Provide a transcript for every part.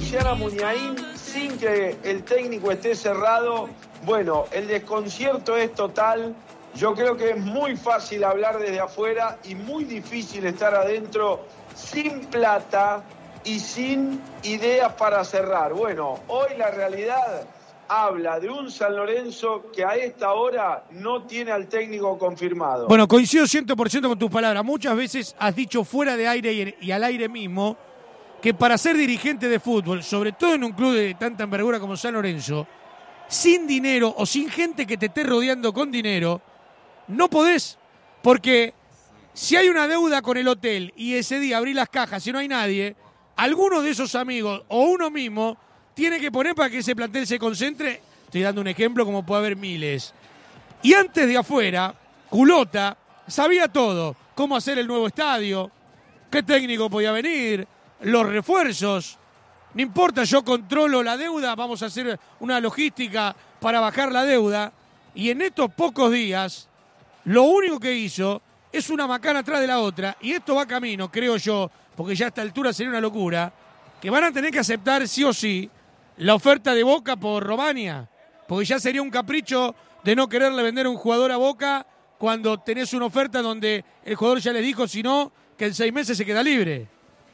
anunciar a Muniain sin que el técnico esté cerrado, bueno, el desconcierto es total. Yo creo que es muy fácil hablar desde afuera y muy difícil estar adentro sin plata y sin ideas para cerrar. Bueno, hoy la realidad habla de un San Lorenzo que a esta hora no tiene al técnico confirmado. Bueno, coincido 100% con tus palabras. Muchas veces has dicho fuera de aire y al aire mismo que para ser dirigente de fútbol, sobre todo en un club de tanta envergadura como San Lorenzo, sin dinero o sin gente que te esté rodeando con dinero, no podés. Porque si hay una deuda con el hotel y ese día abrís las cajas y no hay nadie, alguno de esos amigos o uno mismo tiene que poner para que ese plantel se concentre. Estoy dando un ejemplo como puede haber miles. Y antes de afuera, Culota sabía todo. Cómo hacer el nuevo estadio, qué técnico podía venir, los refuerzos. No importa, yo controlo la deuda, vamos a hacer una logística para bajar la deuda. Y en estos pocos días, lo único que hizo es una macana atrás de la otra. Y esto va camino, creo yo, porque ya a esta altura sería una locura, que van a tener que aceptar sí o sí la oferta de Boca por Romania. Porque ya sería un capricho de no quererle vender a un jugador a Boca cuando tenés una oferta donde el jugador ya les dijo, si no, que en 6 meses se queda libre.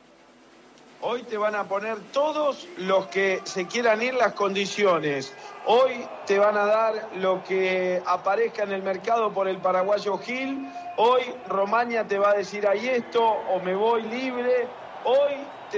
Hoy te van a poner todos los que se quieran ir las condiciones. Hoy te van a dar lo que aparezca en el mercado por el paraguayo Gil. Hoy Romaña te va a decir, hay esto, o me voy libre. Hoy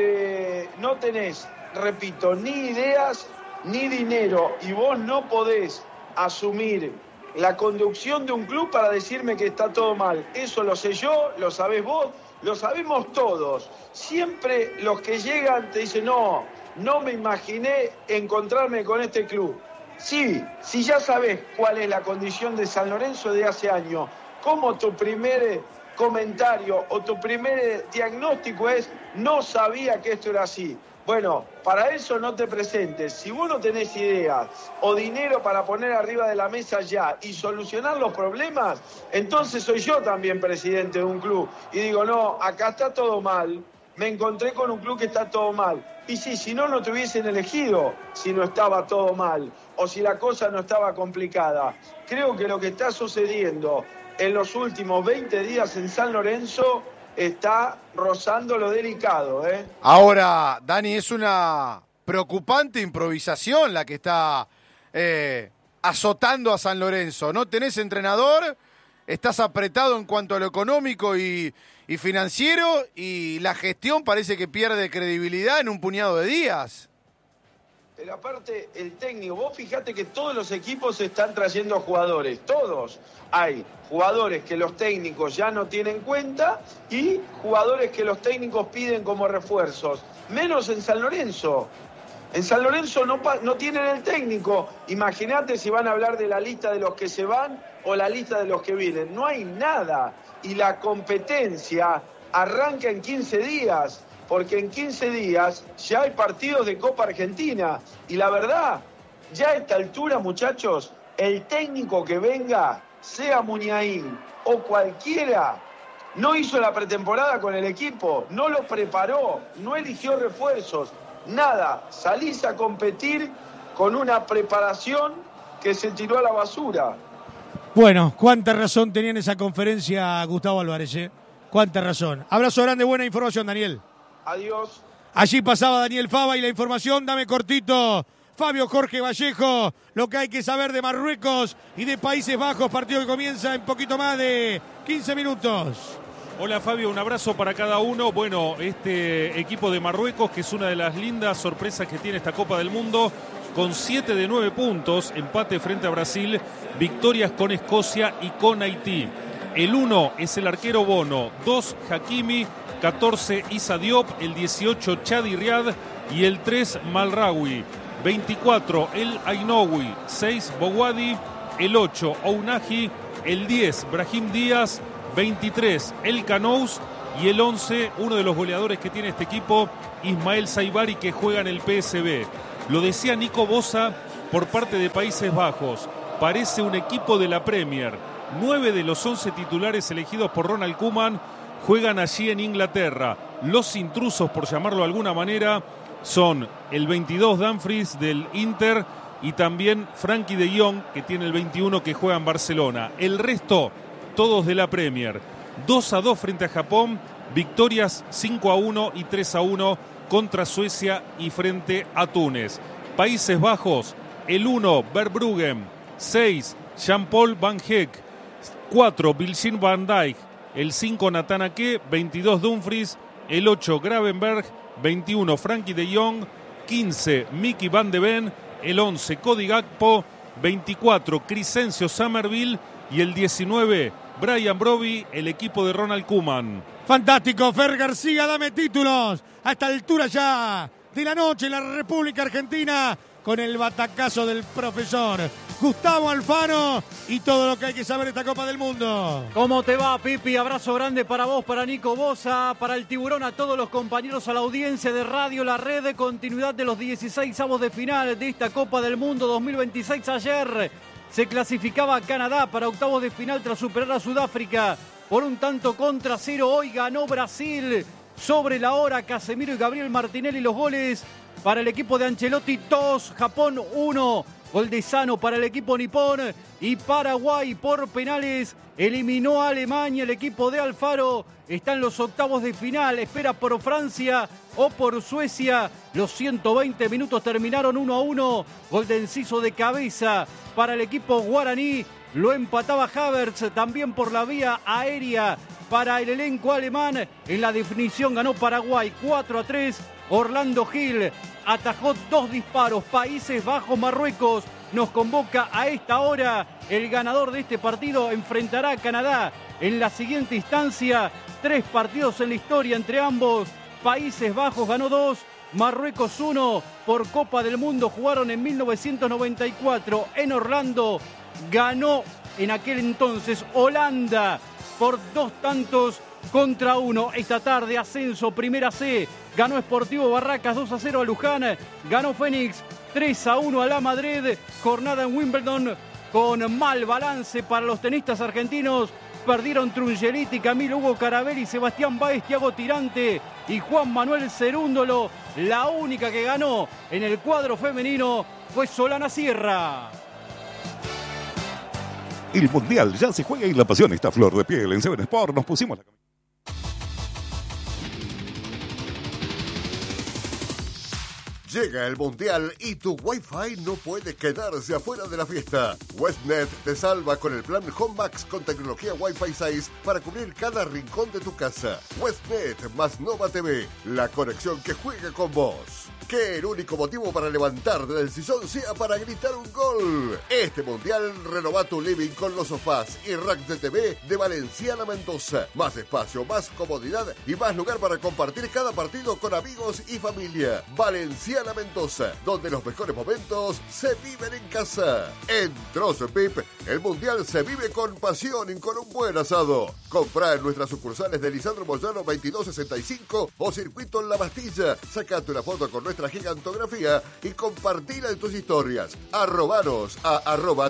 no tenés, repito, ni ideas ni dinero. Y vos no podés asumir la conducción de un club para decirme que está todo mal. Eso lo sé yo, lo sabés vos, lo sabemos todos. Siempre los que llegan te dicen, no me imaginé encontrarme con este club. Sí, si ya sabés cuál es la condición de San Lorenzo de hace años, ¿cómo tu primer comentario o tu primer diagnóstico es, no sabía que esto era así? Bueno, para eso no te presentes. Si vos no tenés ideas o dinero para poner arriba de la mesa ya y solucionar los problemas, entonces soy yo también presidente de un club. Y digo, no, acá está todo mal. Me encontré con un club que está todo mal. Y sí, si no te hubiesen elegido si no estaba todo mal o si la cosa no estaba complicada. Creo que lo que está sucediendo en los últimos 20 días en San Lorenzo está rozando lo delicado, ¿eh? Ahora, Dani, es una preocupante improvisación la que está azotando a San Lorenzo. No tenés entrenador, estás apretado en cuanto a lo económico y financiero, y la gestión parece que pierde credibilidad en un puñado de días. Pero aparte, el técnico, vos fijate que todos los equipos están trayendo jugadores, todos. Hay jugadores que los técnicos ya no tienen en cuenta y jugadores que los técnicos piden como refuerzos. Menos en San Lorenzo. En San Lorenzo no tienen el técnico. Imagínate si van a hablar de la lista de los que se van o la lista de los que vienen. No hay nada. Y la competencia arranca en 15 días. Porque en 15 días ya hay partidos de Copa Argentina. Y la verdad, ya a esta altura, muchachos, el técnico que venga, sea Muniain o cualquiera, no hizo la pretemporada con el equipo, no lo preparó, no eligió refuerzos, nada. Salís a competir con una preparación que se tiró a la basura. Bueno, cuánta razón tenía en esa conferencia Gustavo Álvarez, ¿eh? Cuánta razón. Abrazo grande, buena información, Daniel. Adiós. Allí pasaba Daniel Fava y la información, dame cortito. Fabio Jorge Vallejo, lo que hay que saber de Marruecos y de Países Bajos, partido que comienza en poquito más de 15 minutos. Hola Fabio, un abrazo para cada uno. Bueno, este equipo de Marruecos, que es una de las lindas sorpresas que tiene esta Copa del Mundo, con 7 de 9 puntos, empate frente a Brasil, victorias con Escocia y con Haití. El 1 es el arquero Bono, 2 Hakimi, 14 Issa Diop, el 18 Chadi Riad y el 3 Malraoui. 24 El Ainoui, 6 Bouadi, el 8 Ounahi, el 10 Brahim Díaz, 23 El Canous y el 11, uno de los goleadores que tiene este equipo, Ismael Saibari, que juega en el PSV. Lo decía Nico Bosa por parte de Países Bajos, parece un equipo de la Premier. 9 de los 11 titulares elegidos por Ronald Koeman juegan allí en Inglaterra. Los intrusos, por llamarlo de alguna manera, son el 22 Dumfries del Inter y también Frankie de Jong, que tiene el 21, que juega en Barcelona. El resto, todos de la Premier. 2-2 frente a Japón, victorias 5-1 y 3-1 contra Suecia y frente a Túnez. Países Bajos, el 1 Verbruggen, 6 Jean-Paul Van Heck, 4 Vilchin van Dijk, el 5 Nathan Ake, 22 Dumfries, el 8 Gravenberch, 21 Frankie de Jong, 15 Mickey van de Ven, el 11 Cody Gakpo, 24 Crescencio Summerville y el 19 Brian Brobbey, el equipo de Ronald Koeman. Fantástico, Fer García, dame títulos. A esta altura ya de la noche en la República Argentina, con el batacazo del profesor Gustavo Alfano y todo lo que hay que saber de esta Copa del Mundo. ¿Cómo te va, Pipi? Abrazo grande para vos, para Nico Bosa, para el Tiburón, a todos los compañeros, a la audiencia de Radio La Red, de continuidad de los 16avos de final de esta Copa del Mundo 2026. Ayer se clasificaba Canadá para octavos de final tras superar a Sudáfrica por un tanto contra 0. Hoy ganó Brasil sobre la hora. Casemiro y Gabriel Martinelli los goles para el equipo de Ancelotti. 2, Japón 1. Gol de Sano para el equipo nipón. Y Paraguay por penales eliminó a Alemania. El equipo de Alfaro está en los octavos de final. Espera por Francia o por Suecia. Los 120 minutos terminaron 1-1. Gol de Enciso de cabeza para el equipo guaraní. Lo empataba Havertz también por la vía aérea para el elenco alemán. En la definición ganó Paraguay 4-3. Orlando Gil atajó 2 disparos. Países Bajos, Marruecos nos convoca a esta hora. El ganador de este partido enfrentará a Canadá en la siguiente instancia. 3 partidos en la historia entre ambos. Países Bajos ganó 2, Marruecos 1. Por Copa del Mundo jugaron en 1994 en Orlando. Ganó en aquel entonces Holanda por 2-1. Esta tarde ascenso Primera C. Ganó Sportivo Barracas 2-0 a Luján. Ganó Fénix 3-1 a La Madrid. Jornada en Wimbledon con mal balance para los tenistas argentinos. Perdieron Trungeliti, Camilo Hugo Carabelli, Sebastián Báez, Thiago Tirante y Juan Manuel Cerúndolo. La única que ganó en el cuadro femenino fue Solana Sierra. El Mundial ya se juega y la pasión está a flor de piel. En Seven Sport nos pusimos la camiseta. Llega el Mundial y tu Wi-Fi no puede quedarse afuera de la fiesta. Westnet te salva con el plan Home Max con tecnología Wi-Fi 6 para cubrir cada rincón de tu casa. Westnet más Nova TV, la conexión que juega con vos. Que el único motivo para levantarte del sillón sea para gritar un gol. Este Mundial renova tu living con los sofás y rack de TV de Valenciana Mendoza. Más espacio, más comodidad y más lugar para compartir cada partido con amigos y familia. Valenciana Mendoza, donde los mejores momentos se viven en casa. En Trozo Pip, el Mundial se vive con pasión y con un buen asado. Comprá en nuestras sucursales de Lisandro Moyano 2265 o Circuito en La Bastilla. Sacate una foto con nuestra gigantografía y compartila en tus historias. Arrobanos a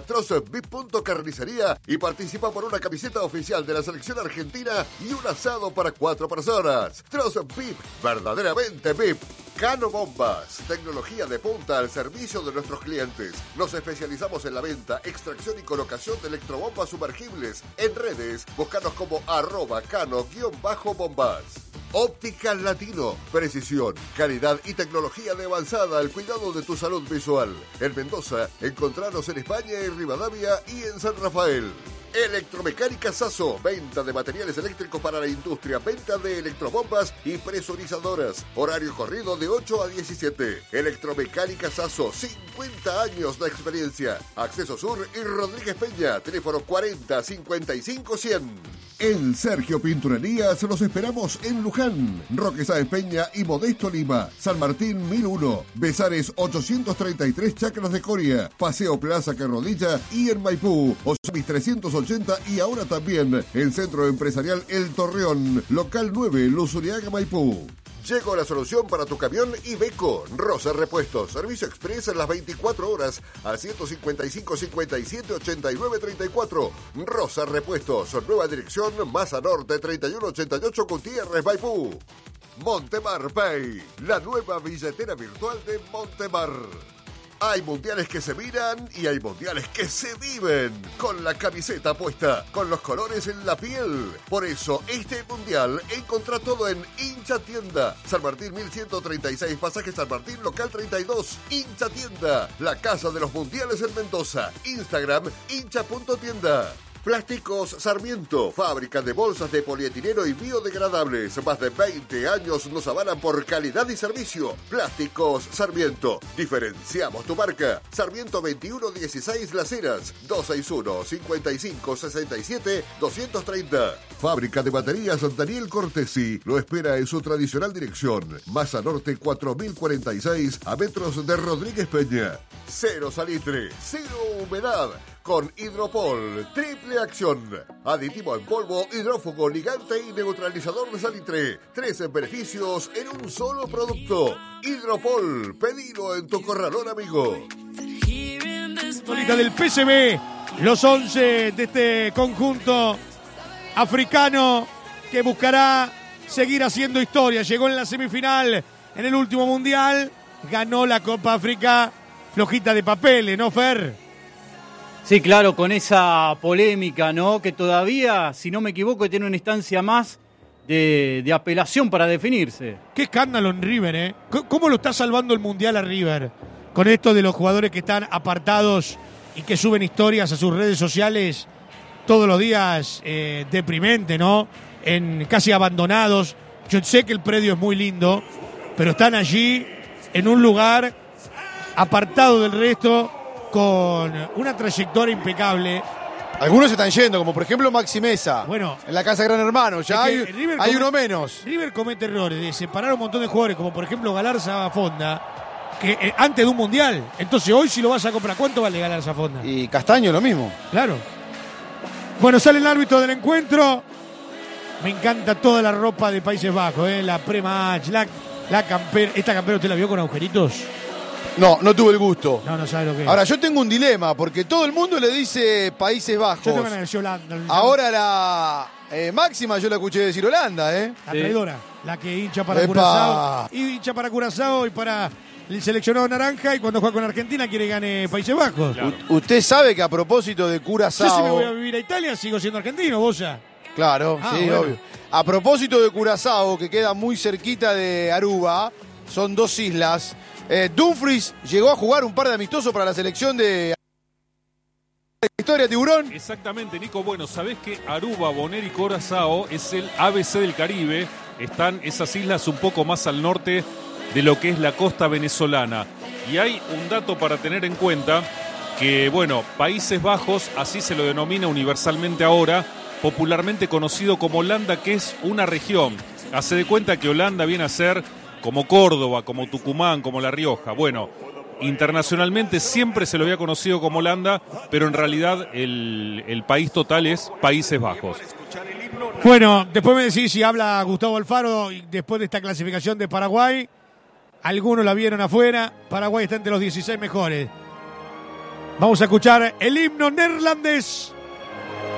@trozopip.carnicería y participa por una camiseta oficial de la selección argentina y un asado para 4 personas. Trozo Pip, verdaderamente Pip. Cano Bombas, tecnología de punta al servicio de nuestros clientes. Nos especializamos en la venta, extracción y colocación de electrobombas sumergibles. En redes, búscanos como @cano_bombas. Óptica Latino, precisión, calidad y tecnología de avanzada al cuidado de tu salud visual. En Mendoza, encontranos en España y Rivadavia y en San Rafael. Electromecánica Sasso, venta de materiales eléctricos para la industria, venta de electrobombas y presurizadoras. Horario corrido de 8 a 17. Electromecánica Sasso, 50 años de experiencia. Acceso Sur y Rodríguez Peña, teléfono 40 55 100. En Sergio Pinturerías los esperamos en Luján, Roque Sáenz Peña y Modesto Lima, San Martín 1001, Besares 833 Chacras de Coria, Paseo Plaza Carrodilla y en Maipú, Osamis 380 y ahora también en Centro Empresarial El Torreón, Local 9, Luzuriaga, Maipú. Llegó la solución para tu camión Iveco. Rosa Repuestos. Servicio express en las 24 horas al 155 57 89 34. Rosa Repuestos. Nueva dirección, Maza Norte 3188 Gutiérrez, Maipú. Montemar Pay, la nueva billetera virtual de Montemar. Hay mundiales que se miran y hay mundiales que se viven. Con la camiseta puesta, con los colores en la piel. Por eso, este mundial encontrá todo en Hincha Tienda. San Martín 1136, pasaje San Martín, local 32. Hincha Tienda, la casa de los mundiales en Mendoza. Instagram, hincha.tienda. Plásticos Sarmiento, fábrica de bolsas de polietileno y biodegradables. Más de 20 años nos avalan por calidad y servicio. Plásticos Sarmiento, diferenciamos tu marca. Sarmiento 2116 Las Heras, 261-5567-230. Fábrica de baterías Daniel Cortesi, lo espera en su tradicional dirección. Masa Norte 4046, a metros de Rodríguez Peña. Cero salitre, cero humedad. Con Hidropol, triple acción. Aditivo en polvo, hidrófugo, ligante y neutralizador de salitre. 13 beneficios en un solo producto. Hidropol, pedilo en tu corralón amigo. Solita del PSV, los 11 de este conjunto africano que buscará seguir haciendo historia. Llegó en la semifinal en el último mundial, ganó la Copa África, flojita de papeles, ¿no, Fer? Sí, claro, con esa polémica, ¿no? Que todavía, si no me equivoco, tiene una instancia más de apelación para definirse. Qué escándalo en River, ¿eh? ¿Cómo lo está salvando el Mundial a River? Con esto de los jugadores que están apartados y que suben historias a sus redes sociales todos los días, deprimente, ¿no? Casi abandonados. Yo sé que el predio es muy lindo, pero están allí en un lugar apartado del resto, con una trayectoria impecable. Algunos están yendo, como por ejemplo Maxi Mesa. Bueno, en la casa Gran Hermano, ya hay uno menos. River comete errores de separar a un montón de jugadores, como por ejemplo Galarza Fonda, que antes de un mundial. Entonces hoy si lo vas a comprar, ¿cuánto vale Galarza Fonda? Y Castaño lo mismo. Claro. Bueno, sale el árbitro del encuentro. Me encanta toda la ropa de Países Bajos, la pre-match, la campera. ¿Esta campera usted la vio con agujeritos? No tuve el gusto. No sabe lo que es. Ahora, yo tengo un dilema, porque todo el mundo le dice Países Bajos. Yo tengo ganas de decir Holanda. Ahora la máxima yo la escuché decir Holanda, La traidora, la que hincha para Curazao. Y hincha para Curazao y para el seleccionado naranja, y cuando juega con Argentina quiere que gane Países Bajos. Claro. Usted sabe que a propósito de Curazao... Yo si me voy a vivir a Italia sigo siendo argentino, vos ya. Claro, sí, bueno. Obvio. A propósito de Curazao, que queda muy cerquita de Aruba, son dos islas... Dumfries llegó a jugar un par de amistosos para la selección de historia, Tiburón. Exactamente, Nico. Bueno, sabés que Aruba, Bonaire y Curazao es el ABC del Caribe. Están esas islas un poco más al norte de lo que es la costa venezolana. Y hay un dato para tener en cuenta, que bueno, Países Bajos, así se lo denomina universalmente ahora, popularmente conocido como Holanda, que es una región. Hace de cuenta que Holanda viene a ser como Córdoba, como Tucumán, como La Rioja. Bueno, internacionalmente siempre se lo había conocido como Holanda, pero en realidad el país total es Países Bajos. Bueno, después me decís si habla Gustavo Alfaro y después de esta clasificación de Paraguay. Algunos la vieron afuera. Paraguay está entre los 16 mejores. Vamos a escuchar el himno neerlandés.